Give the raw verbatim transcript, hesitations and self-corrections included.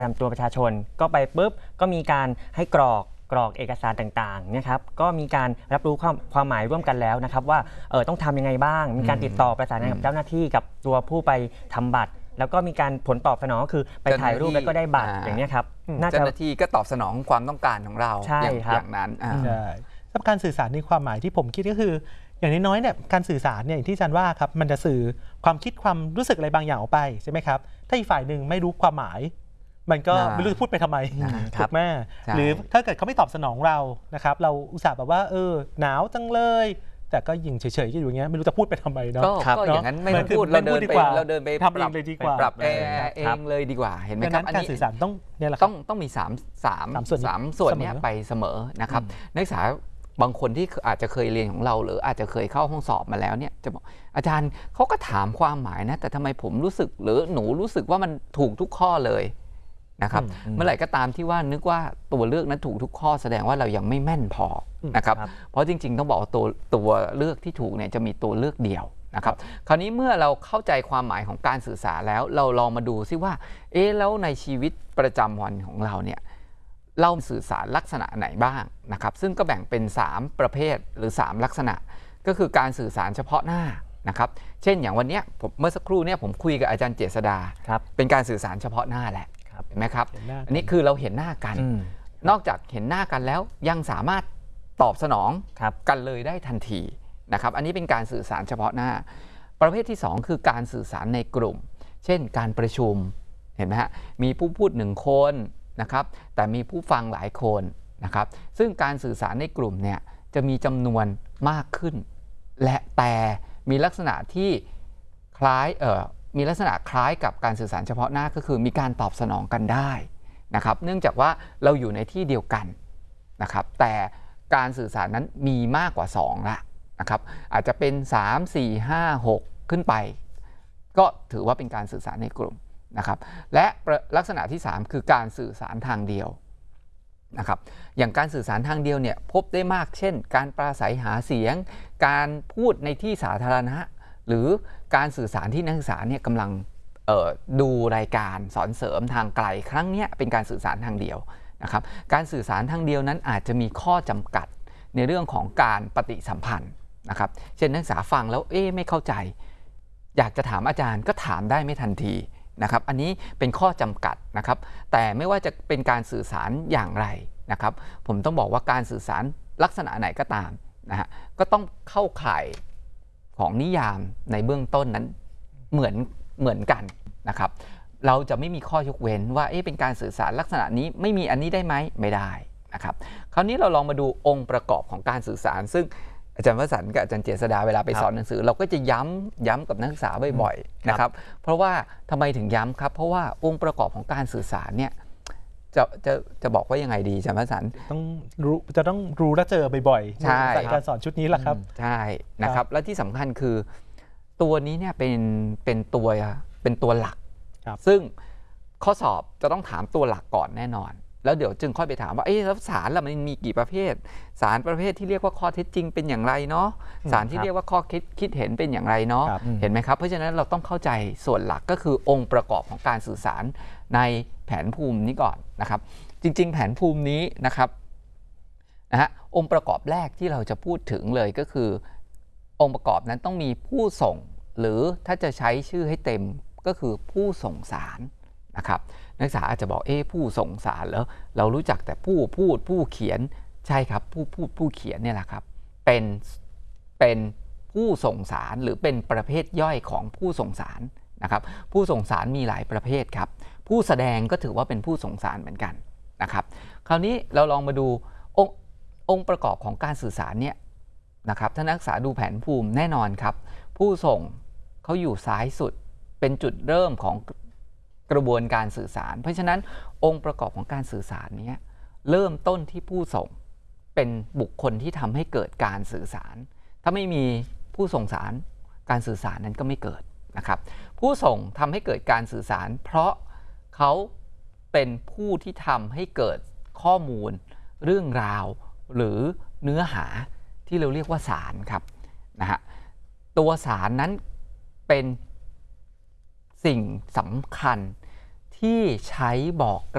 นำตัวประชาชนก็ไปปุ๊บก็มีการให้กรอกกรอกเอกสารต่างๆนะครับก็มีการรับรู้ความความหมายร่วมกันแล้วนะครับว่าเออต้องทำยังไงบ้างมีการติดต่อประสานงานกับเจ้าหน้าที่กับตัวผู้ไปทำบัตรแล้วก็มีการผลตอบสนองก็คือไปถ่ายรูปแล้วก็ได้บัตรอย่างนี้ครับเจ้าหน้าที่ก็ตอบสนองความต้องการของเราอย่างนั้นใช่สำหรับการสื่อสารในความหมายที่ผมคิดก็คืออย่างน้อยๆเนี่ยการสื่อสารเนี่ยอย่างที่อาจารย์ว่าครับมันจะสื่อความคิดความรู้สึกอะไรบางอย่างออกไปใช่ไหมครับถ้าอีกฝ่ายหนึ่งไม่รู้ความหมายมันก็ไม่รู้จะพูดไปทำไมถูกไหมหรือถ้าเกิดเขาไม่ตอบสนองเรานะครับเราอุตส่าห์แบบว่าเออหนาวจังเลยแต่ก็ยิงเฉยๆอยู่อย่างเงี้ยไม่รู้จะพูดไปทำไมเนาะก็อย่างนั้นไม่พูดเราเดินไปเราเดินไปทำเองเลยดีกว่าปรับเองเลยดีกว่าเห็นไหมครับการสื่อสารต้องเนี่ยแหละต้องต้องมีสามสามสามส่วนนี้ไปเสมอนะครับนักศึกษาบางคนที่อาจจะเคยเรียนของเราหรืออาจจะเคยเข้าห้องสอบมาแล้วเนี่ยจะบอกอาจารย์เขาก็ถามความหมายนะแต่ทำไมผมรู้สึกหรือหนูรู้สึกว่ามันถูกทุกข้อเลยนะครับเมื่อไหร่ก็ตามที่ว่านึกว่าตัวเลือกนั้นถูกทุกข้อแสดงว่าเรายังไม่แม่นพอนะครับเพราะจริงๆต้องบอกว่าตัวตัวเลือกที่ถูกเนี่ยจะมีตัวเลือกเดียวนะครับคราวนี้เมื่อเราเข้าใจความหมายของการสื่อสารแล้วเราลองมาดูซิว่าเอ๊ะแล้วในชีวิตประจำวันของเราเนี่ยเราสื่อสารลักษณะไหนบ้างนะครับซึ่งก็แบ่งเป็นสามประเภทหรือสามลักษณะก็คือการสื่อสารเฉพาะหน้านะครับเช่นอย่างวันนี้ผมเมื่อสักครู่เนี่ยผมคุยกับอาจารย์เจษฎาเป็นการสื่อสารเฉพาะหน้าแหละเห็นไหมครับอันนี้คือเราเห็นหน้ากันนอกจากเห็นหน้ากันแล้วยังสามารถตอบสนองกันเลยได้ทันทีนะครับอันนี้เป็นการสื่อสารเฉพาะหน้าประเภทที่สองคือการสื่อสารในกลุ่มเช่นการประชุมเห็นไหมฮะมีผู้พูดหนึ่งคนนะครับแต่มีผู้ฟังหลายคนนะครับซึ่งการสื่อสารในกลุ่มเนี่ยจะมีจำนวนมากขึ้นและแต่มีลักษณะที่คล้ายเอ่อมีลักษณะคล้ายกับการสื่อสารเฉพาะหน้าก็คือมีการตอบสนองกันได้นะครับเนื่องจากว่าเราอยู่ในที่เดียวกันนะครับแต่การสื่อสารนั้นมีมากกว่าสองละนะครับอาจจะเป็นสาม สี่ ห้า หกขึ้นไปก็ถือว่าเป็นการสื่อสารในกลุ่มนะครับและลักษณะที่สามคือการสื่อสารทางเดียวนะครับอย่างการสื่อสารทางเดียวเนี่ยพบได้มากเช่นการปราศัยหาเสียงการพูดในที่สาธารณะหรือการสื่อสารที่นักศึกษาเนี่ยกำลังดูรายการสอนเสริมทางไกลครั้งนี้เป็นการสื่อสารทางเดียวนะครับการสื่อสารทางเดียวนั้นอาจจะมีข้อจำกัดในเรื่องของการปฏิสัมพันธ์นะครับเช่นนักศึกษาฟังแล้วเอ๊ะไม่เข้าใจอยากจะถามอาจารย์ก็ถามได้ไม่ทันทีนะครับอันนี้เป็นข้อจำกัดนะครับแต่ไม่ว่าจะเป็นการสื่อสารอย่างไรนะครับผมต้องบอกว่าการสื่อสารลักษณะไหนก็ตามนะฮะก็ต้องเข้าข่ายของนิยามในเบื้องต้นนั้นเหมือนเหมือนกันนะครับเราจะไม่มีข้อยกเว้นว่าเอ๊ะเป็นการสื่อสารลักษณะนี้ไม่มีอันนี้ได้ไหมไม่ได้นะครับคราวนี้เราลองมาดูองค์ประกอบของการสื่อสารซึ่งอาจารย์วสันต์กับอาจารย์เจษฎาเวลาไปสอนหนังสือเราก็จะย้ำย้ำกับนักศึกษาบ่อยๆนะครับเพราะว่าทำไมถึงย้ำครับเพราะว่าองค์ประกอบของการสื่อสารเนี่ยจะจะจะบอกว่ายังไงดีอาจารย์วสันต์ต้องรู้จะต้องรู้และเจอบ่อยๆในการสอนชุดนี้แหละครับใช่นะครับและที่สำคัญคือตัวนี้เนี่ยเป็นเป็นตัวเป็นตัวหลักซึ่งข้อสอบจะต้องถามตัวหลักก่อนแน่นอนแล้วเดี๋ยวจึงค่อยไปถามว่าเอ๊ะแล้วสารล่ะมันมีกี่ประเภทสารประเภทที่เรียกว่าข้อเท็จจริงเป็นอย่างไรเนาะสารที่เรียกว่าข้อคิดคิดเห็นเป็นอย่างไรเนาะเห็นไหมครับเพราะฉะนั้นเราต้องเข้าใจส่วนหลักก็คือองค์ประกอบของการสื่อสารในแผนภูมินี้ก่อนนะครับจริงๆแผนภูมินี้นะครับนะฮะองค์ประกอบแรกที่เราจะพูดถึงเลยก็คือองค์ประกอบนั้นต้องมีผู้ส่งหรือถ้าจะใช้ชื่อให้เต็มก็คือผู้ส่งสารนะครับนักศึกษาอาจจะบอกเอ๊ะผู้ส่งสารแล้วเรารู้จักแต่ผู้พูดผู้เขียนใช่ครับผู้พูดผู้เขียนเนี่ยแหละครับเป็นเป็นผู้ส่งสารหรือเป็นประเภทย่อยของผู้ส่งสารนะครับผู้ส่งสารมีหลายประเภทครับผู้แสดงก็ถือว่าเป็นผู้ส่งสารเหมือนกันนะครับคราวนี้เราลองมาดูองค์องค์ประกอบของการสื่อสารเนี่ยนะครับถ้านักศึกษาดูแผนภูมิแน่นอนครับผู้ส่งเขาอยู่ซ้ายสุดเป็นจุดเริ่มของกระบวนการสื่อสารเพราะฉะนั้นองค์ประกอบของการสื่อสารนี้เริ่มต้นที่ผู้ส่งเป็นบุคคลที่ทำให้เกิดการสื่อสารถ้าไม่มีผู้ส่งสารการสื่อสารนั้นก็ไม่เกิดนะครับผู้ส่งทำให้เกิดการสื่อสารเพราะเขาเป็นผู้ที่ทำให้เกิดข้อมูลเรื่องราวหรือเนื้อหาที่เราเรียกว่าสารครับนะฮะตัวสารนั้นเป็นสิ่งสำคัญที่ใช้บอก